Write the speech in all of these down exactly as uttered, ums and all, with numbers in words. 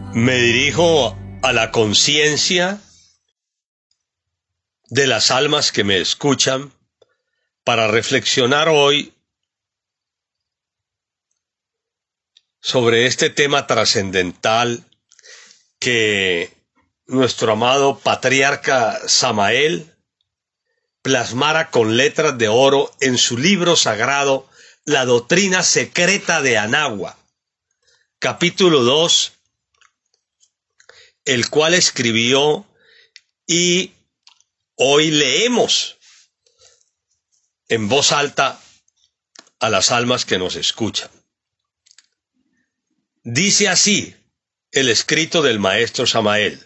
Me dirijo a la conciencia de las almas que me escuchan para reflexionar hoy sobre este tema trascendental que nuestro amado patriarca Samael plasmara con letras de oro en su libro sagrado La Doctrina Secreta de Anagua, capítulo dos, el cual escribió y hoy leemos en voz alta a las almas que nos escuchan. Dice así el escrito del maestro Samael: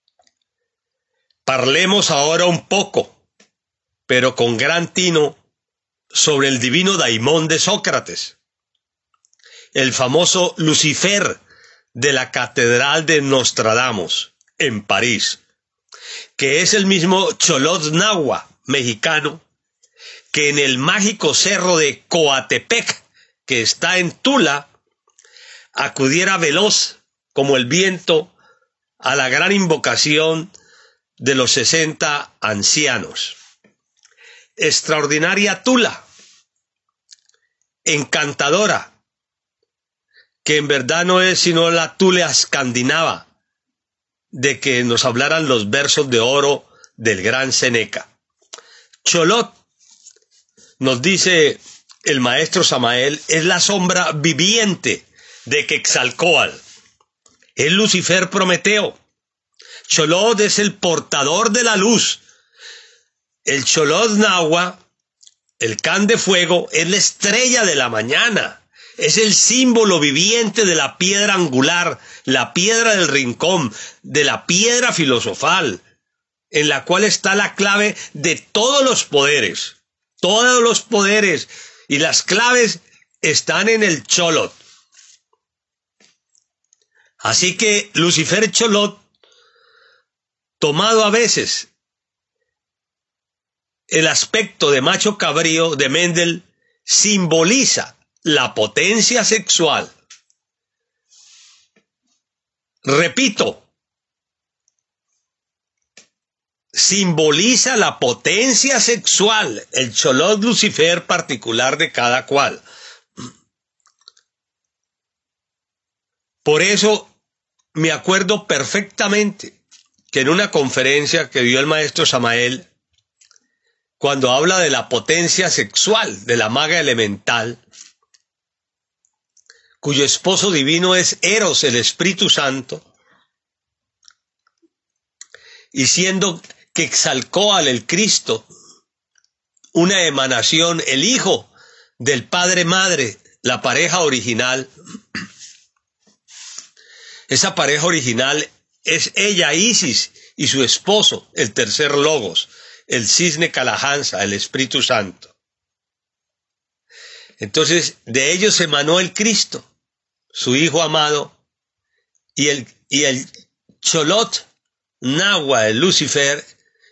parlemos ahora un poco, pero con gran tino, sobre el divino Daimón de Sócrates, el famoso Lucifer de la Catedral de Nostradamus, en París, que es el mismo Xolotl Nahua mexicano, que en el mágico cerro de Coatepec, que está en Tula, acudiera veloz como el viento a la gran invocación de los sesenta ancianos. Extraordinaria Tula, encantadora, que en verdad no es sino la Tula escandinava, de que nos hablaran los versos de oro del gran Seneca. Xolotl, nos dice el maestro Samael, es la sombra viviente de Quetzalcóatl, es Lucifer Prometeo. Xolotl es el portador de la luz. El Xolotl Nahua, el can de fuego, es la estrella de la mañana. Es el símbolo viviente de la piedra angular, la piedra del rincón, de la piedra filosofal, en la cual está la clave de todos los poderes. Todos los poderes y las claves están en el Xolotl. Así que Lucifer Xolotl, tomado a veces el aspecto de macho cabrío de Mendel, simboliza la potencia sexual. Repito, simboliza la potencia sexual, el Xolotl Lucifer particular de cada cual. Por eso me acuerdo perfectamente que en una conferencia que dio el maestro Samael, cuando habla de la potencia sexual de la maga elemental, cuyo esposo divino es Eros, el Espíritu Santo, y siendo Quetzalcóatl el Cristo, una emanación, el hijo del Padre-Madre, la pareja original, esa pareja original es ella, Isis, y su esposo, el tercer Logos, el cisne Calahansa, el Espíritu Santo. Entonces, de ellos emanó el Cristo, su Hijo amado, y el, y el Xolotl Nahua, el Lucifer,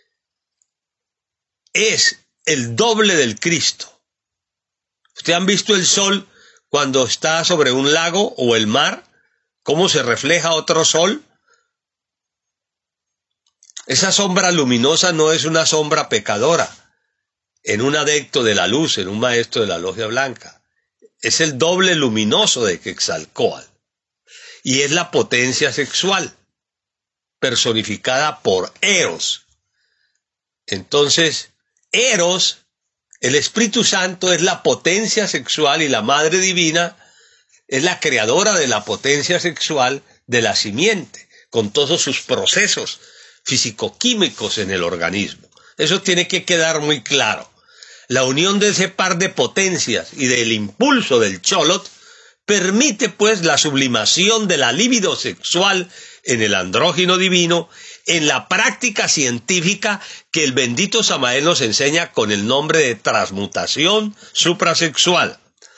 es el doble del Cristo. ¿Ustedes han visto el sol cuando está sobre un lago o el mar? ¿Cómo se refleja otro sol? Esa sombra luminosa no es una sombra pecadora en un adepto de la luz, en un maestro de la logia blanca. Es el doble luminoso de Quetzalcóatl. Y es la potencia sexual, personificada por Eros. Entonces, Eros, el Espíritu Santo, es la potencia sexual, y la Madre Divina es la creadora de la potencia sexual de la simiente, con todos sus procesos físico-químicos en el organismo. Eso tiene que quedar muy claro. La unión de ese par de potencias y del impulso del Xolotl permite pues la sublimación de la libido sexual en el andrógino divino, en la práctica científica que el bendito Samael nos enseña con el nombre de transmutación suprasexual.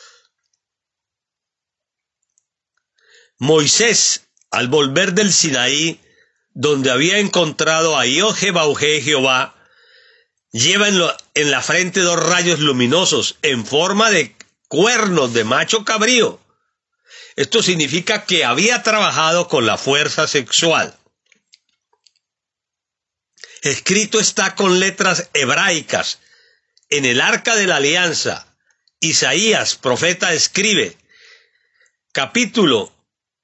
Moisés, al volver del Sinaí, donde había encontrado a Yod-Heh-Vau-Heh Jehová, lleva en, lo, en la frente dos rayos luminosos en forma de cuernos de macho cabrío. Esto significa que había trabajado con la fuerza sexual. Escrito está con letras hebraicas en el Arca de la Alianza. Isaías, profeta, escribe, capítulo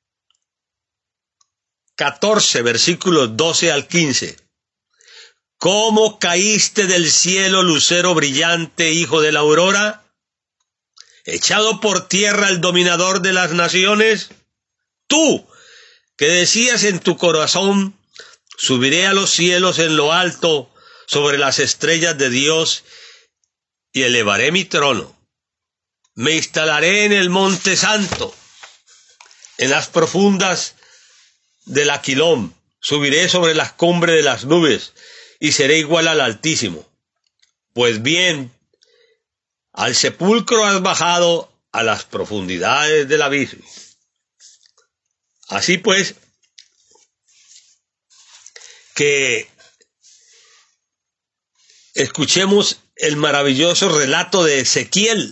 catorce, versículos doce al quince. ¿Cómo caíste del cielo, lucero brillante, hijo de la aurora? ¿Echado por tierra el dominador de las naciones? Tú, que decías en tu corazón, subiré a los cielos en lo alto, sobre las estrellas de Dios, y elevaré mi trono. Me instalaré en el monte santo, en las profundas del Aquilón. Subiré sobre las cumbres de las nubes, y seré igual al Altísimo. Pues bien, al sepulcro has bajado, a las profundidades del abismo. Así pues, que escuchemos el maravilloso relato de Ezequiel,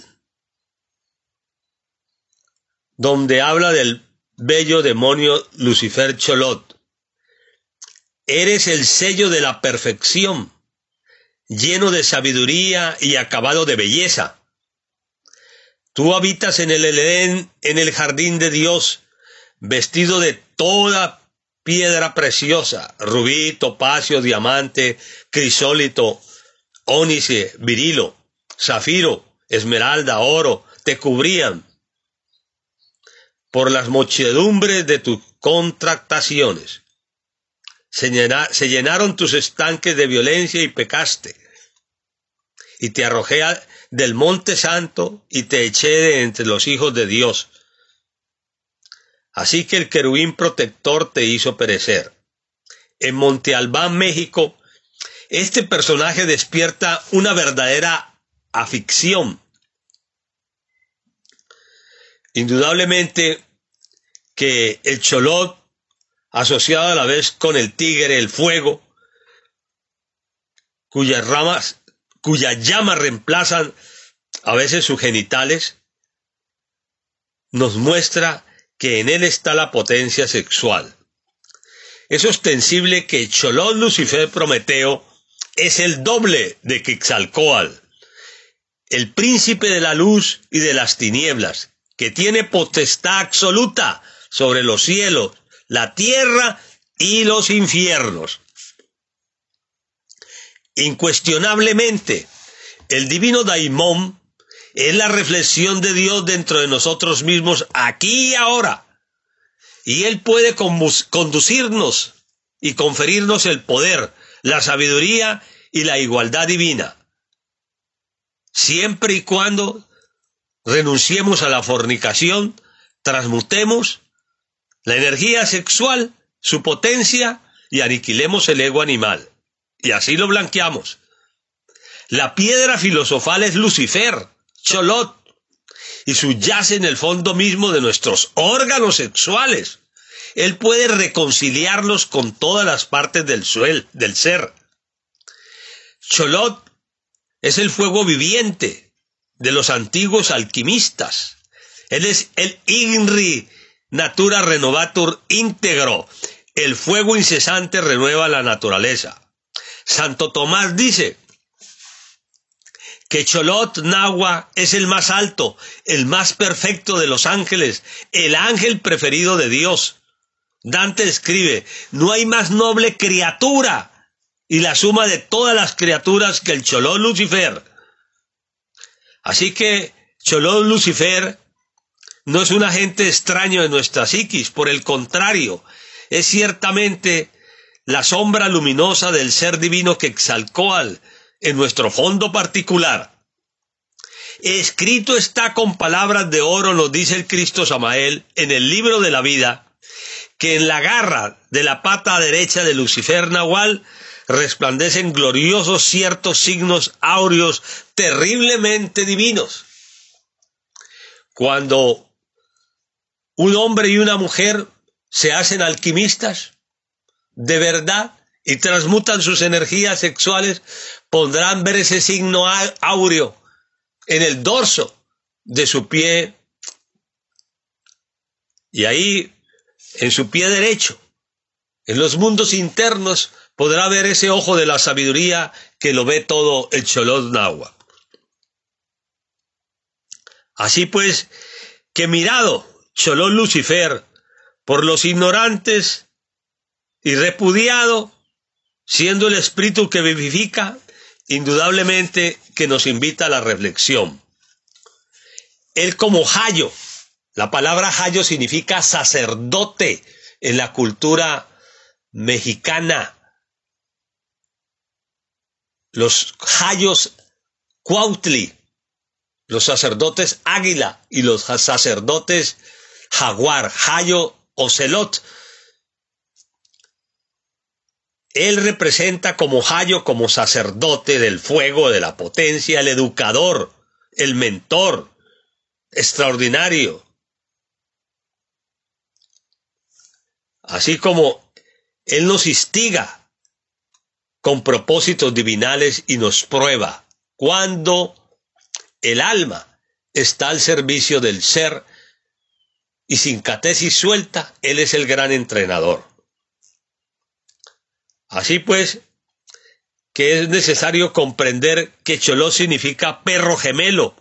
donde habla del bello demonio Lucifer Cholot. Eres el sello de la perfección, lleno de sabiduría y acabado de belleza. Tú habitas en el Edén, en el jardín de Dios, vestido de toda piedra preciosa, rubí, topacio, diamante, crisólito, ónice, berilo, zafiro, esmeralda, oro, te cubrían por las muchedumbres de tus contrataciones. Se, llena, se llenaron tus estanques de violencia y pecaste. Y te arrojé a, del monte santo y te eché de entre los hijos de Dios. Así que el querubín protector te hizo perecer. En Monte Albán, México, este personaje despierta una verdadera afición. Indudablemente que el Cholot, asociado a la vez con el tigre, el fuego, cuyas ramas, cuyas llamas reemplazan a veces sus genitales, nos muestra que en él está la potencia sexual. Es ostensible que Cholot Lucifer Prometeo es el doble de Quetzalcóatl, el príncipe de la luz y de las tinieblas, que tiene potestad absoluta sobre los cielos, la tierra y los infiernos. Incuestionablemente, el divino Daimón es la reflexión de Dios dentro de nosotros mismos aquí y ahora, y Él puede conducirnos y conferirnos el poder, la sabiduría y la igualdad divina, siempre y cuando renunciemos a la fornicación, transmutemos la energía sexual, su potencia, y aniquilemos el ego animal. Y así lo blanqueamos. La piedra filosofal es Lucifer, Cholot, y subyace en el fondo mismo de nuestros órganos sexuales. Él puede reconciliarlos con todas las partes del, suel, del ser. Cholot es el fuego viviente de los antiguos alquimistas. Él es el Inri Natura Renovatur íntegro. El fuego incesante renueva la naturaleza. Santo Tomás dice que Cholot Nahua es el más alto, el más perfecto de los ángeles, el ángel preferido de Dios. Dante escribe, no hay más noble criatura y la suma de todas las criaturas que el Cholot Lucifer. Así que Cholot Lucifer no es un agente extraño de nuestra psiquis, por el contrario, es ciertamente la sombra luminosa del ser divino Quetzalcóatl en nuestro fondo particular. Escrito está con palabras de oro, nos dice el Cristo Samael en el libro de la vida, que en la garra de la pata derecha de Lucifer Nahual resplandecen gloriosos ciertos signos áureos terriblemente divinos. Cuando un hombre y una mujer se hacen alquimistas de verdad y transmutan sus energías sexuales, podrán ver ese signo áureo en el dorso de su pie Y ahí, en su pie derecho, en los mundos internos, podrá ver ese ojo de la sabiduría que lo ve todo el Xolotl Náhuatl. Así pues, que mirado Xolotl Lucifer por los ignorantes y repudiado, siendo el espíritu que vivifica, indudablemente que nos invita a la reflexión. Él como Jayo, la palabra Jayo significa sacerdote en la cultura mexicana. Los Jayos Cuautli, los sacerdotes águila y los sacerdotes jaguar, Jayo Ocelot. Él representa como Jayo, como sacerdote del fuego, de la potencia, el educador, el mentor extraordinario. Así como Él nos instiga con propósitos divinales y nos prueba cuando el alma está al servicio del ser y sin catesis suelta, Él es el gran entrenador. Así pues, que es necesario comprender que Xolotl significa perro gemelo.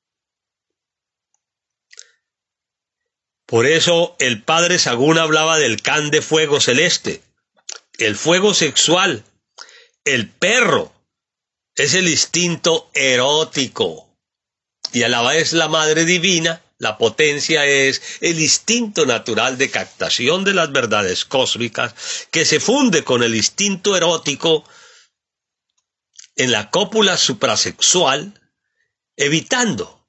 Por eso el padre Sagún hablaba del can de fuego celeste, el fuego sexual, el perro, es el instinto erótico. Y a la vez la madre divina, la potencia, es el instinto natural de captación de las verdades cósmicas que se funde con el instinto erótico en la cópula suprasexual, evitando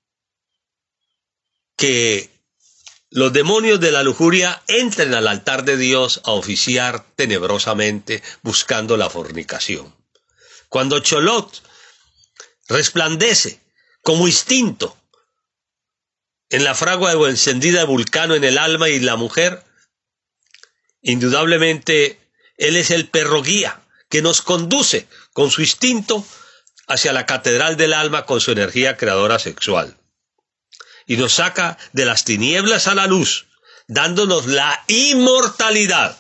que los demonios de la lujuria entren al altar de Dios a oficiar tenebrosamente buscando la fornicación. Cuando Xolotl resplandece como instinto en la fragua o encendida de Vulcano en el alma y la mujer, indudablemente Él es el perro guía que nos conduce con su instinto hacia la catedral del alma con su energía creadora sexual. Y nos saca de las tinieblas a la luz, dándonos la inmortalidad.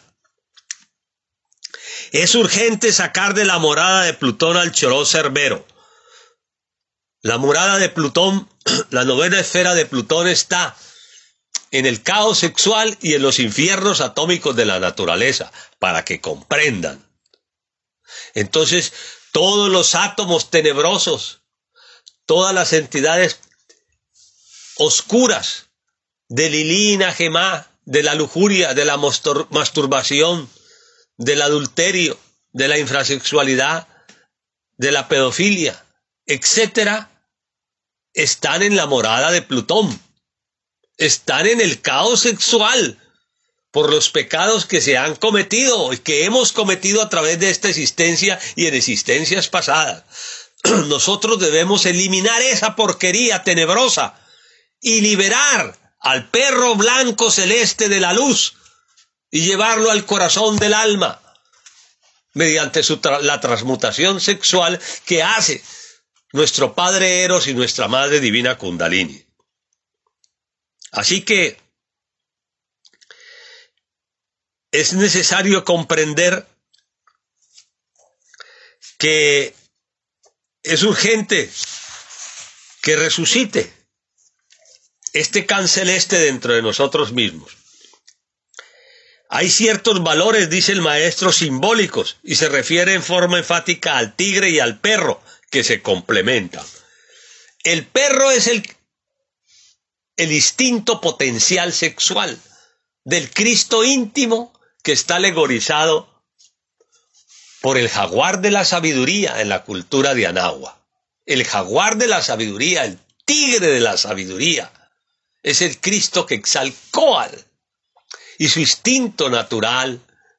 Es urgente sacar de la morada de Plutón al Xolotl Cerbero. La morada de Plutón, la novena esfera de Plutón, está en el caos sexual y en los infiernos atómicos de la naturaleza, para que comprendan. Entonces, todos los átomos tenebrosos, todas las entidades oscuras de Lilina, Gemá, de la lujuria, de la masturbación, del adulterio, de la infrasexualidad, de la pedofilia, etcétera, están en la morada de Plutón, están en el caos sexual por los pecados que se han cometido y que hemos cometido a través de esta existencia y en existencias pasadas. Nosotros debemos eliminar esa porquería tenebrosa y liberar al perro blanco celeste de la luz y llevarlo al corazón del alma mediante su tra- la transmutación sexual que hace nuestro padre Eros y nuestra madre divina Kundalini. Así que es necesario comprender que es urgente que resucite este can celeste dentro de nosotros mismos. Hay ciertos valores, dice el maestro, simbólicos, y se refiere en forma enfática al tigre y al perro, que se complementan. El perro es el, el instinto potencial sexual del Cristo íntimo que está alegorizado por el jaguar de la sabiduría en la cultura de Anáhuac. El jaguar de la sabiduría, el tigre de la sabiduría, es el Cristo Quetzalcóatl, y su instinto natural,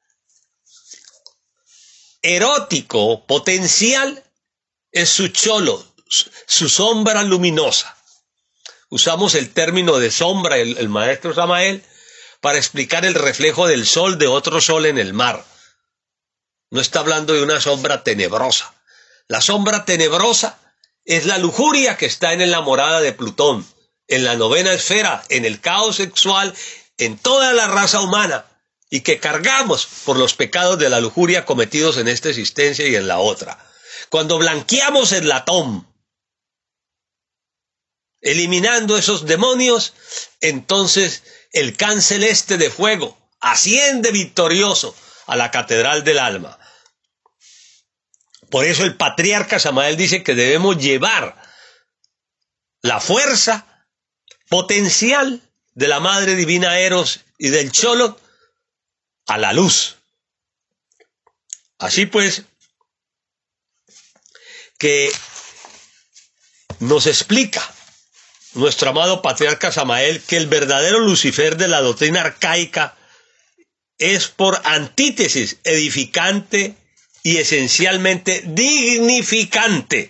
erótico, potencial, es su cholo, su sombra luminosa. Usamos el término de sombra, el, el maestro Samael, para explicar el reflejo del sol de otro sol en el mar. No está hablando de una sombra tenebrosa. La sombra tenebrosa es la lujuria que está en la morada de Plutón, en la novena esfera, en el caos sexual en toda la raza humana y que cargamos por los pecados de la lujuria cometidos en esta existencia y en la otra. Cuando blanqueamos el latón, eliminando esos demonios, entonces el can celeste de fuego asciende victorioso a la catedral del alma. Por eso el patriarca Samael dice que debemos llevar la fuerza potencial de la Madre Divina Eros y del Cholot a la luz. Así pues, que nos explica nuestro amado patriarca Samael que el verdadero Lucifer de la doctrina arcaica es por antítesis edificante y esencialmente dignificante.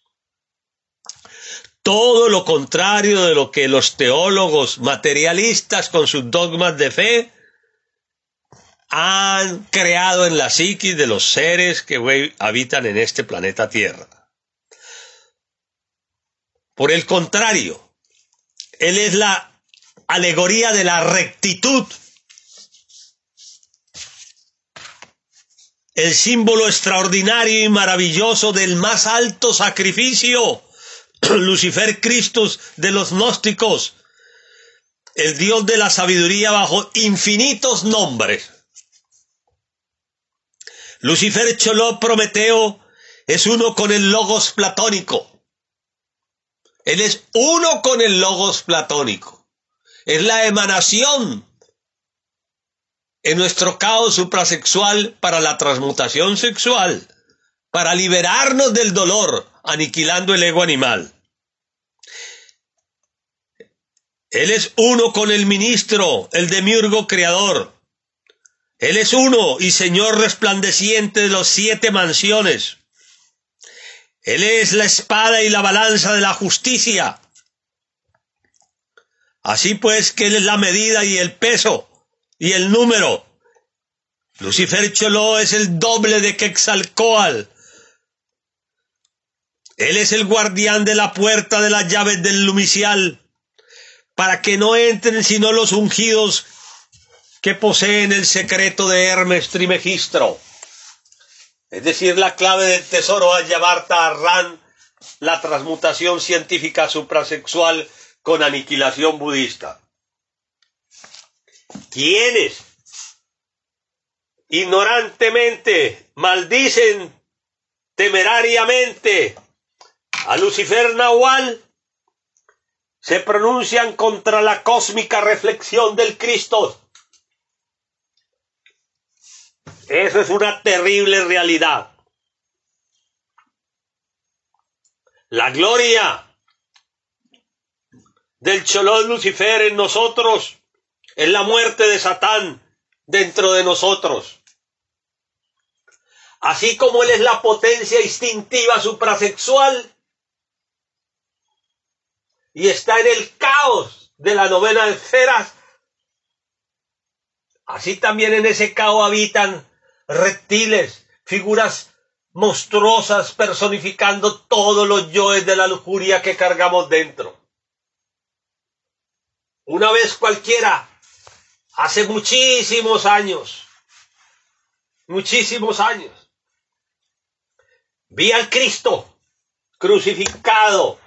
Todo lo contrario de lo que los teólogos materialistas con sus dogmas de fe han creado en la psiquis de los seres que habitan en este planeta Tierra. Por el contrario, él es la alegoría de la rectitud, el símbolo extraordinario y maravilloso del más alto sacrificio, Lucifer Christus de los gnósticos, el Dios de la sabiduría bajo infinitos nombres. Lucifer Cholot Prometeo es uno con el logos platónico. Él es uno con el logos platónico. Es la emanación en nuestro caos suprasexual para la transmutación sexual, para liberarnos del dolor, aniquilando el ego animal. Él es uno con el ministro, el demiurgo creador. Él es uno y Señor resplandeciente de las siete mansiones. Él es la espada y la balanza de la justicia. Así pues que Él es la medida y el peso y el número. Lucifer Cholot es el doble de Quetzalcóatl. Él es el guardián de la puerta de las llaves del lumicial, para que no entren sino los ungidos que poseen el secreto de Hermes Trimegistro. Es decir, la clave del tesoro al Yabarta Arran, la transmutación científica suprasexual con aniquilación budista. ¿Quiénes ignorantemente maldicen temerariamente a Lucifer Nahual? Se pronuncian contra la cósmica reflexión del Cristo. Eso es una terrible realidad. La gloria del Cholot Lucifer en nosotros es la muerte de Satán dentro de nosotros. Así como él es la potencia instintiva suprasexual y está en el caos de la novena esferas, así también en ese caos habitan reptiles, figuras monstruosas personificando todos los yoes de la lujuria que cargamos dentro. Una vez cualquiera, hace muchísimos años, muchísimos años, vi al Cristo crucificado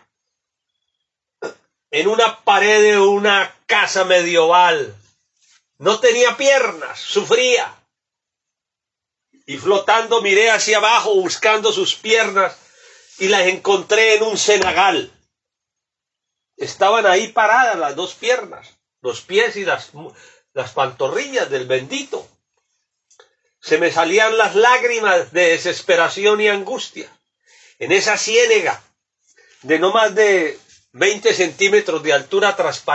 en una pared de una casa medieval. No tenía piernas, sufría. Y flotando miré hacia abajo buscando sus piernas y las encontré en un cenagal. Estaban ahí paradas las dos piernas, los pies y las, las pantorrillas del bendito. Se me salían las lágrimas de desesperación y angustia. En esa ciénega de no más de veinte centímetros de altura transparente,